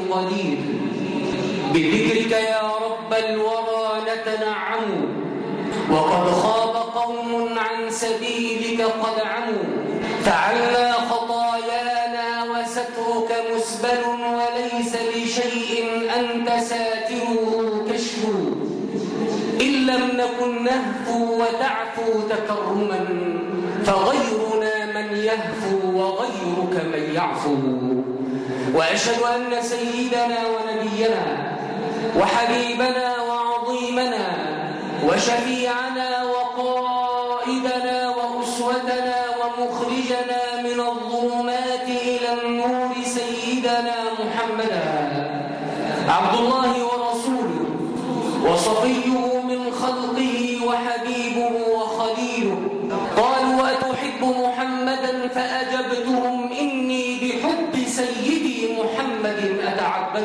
قدير. بذكرك يا رب الورى نتنعم، وقد خاب قوم عن سبيلك قد عموا. فعلنا خطايانا وسترك مسبل، وليس لشيء أنت ساتره كشف. إن لم نكن نهفو وتعفو تكرما، فغيرنا من يهفو وغيرك من يعفو. وأشهد أن سيدنا ونبينا وحبيبنا وعظيمنا وشفيعنا وقائدنا وأسوتنا ومخرجنا من الظلمات إلى النور سيدنا محمدا عبد الله ورسوله وصفيه من خلقه وحبيبه وخليله. قالوا أتحب محمدا؟ فأجبتهم إني بحب سيدي محمد أتعبد.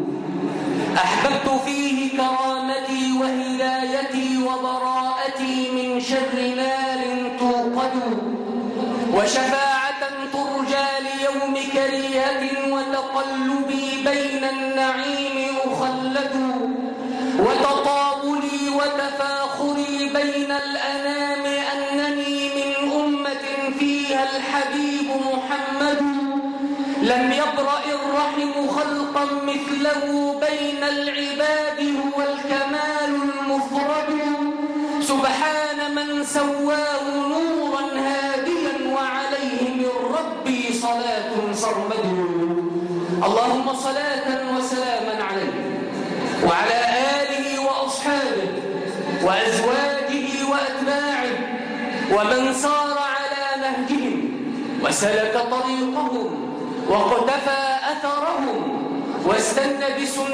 أحببت فيه كرامتي وهدايتي وبراءتي من شر نار توقد، وشفاعة ترجى ليوم كريهة، وتقلبي بين النعيم أخلد، وتطاولي وتفاخري بين الأنام أنني من أمة فيها الحبيب محمد. لم يبرأ الرحم خلقا مثله بين العباد، هو الكمال المفرد. سبحان من سواه نورا هاديا، وعليه من ربي صلاة سرمد. اللهم صلاة وسلاما عليه وعلى آله وأصحابه وأزواجه وأتباعه ومن سار على نهجهم وسلك طريقهم واقتفى أثرهم واستنى بسنتهم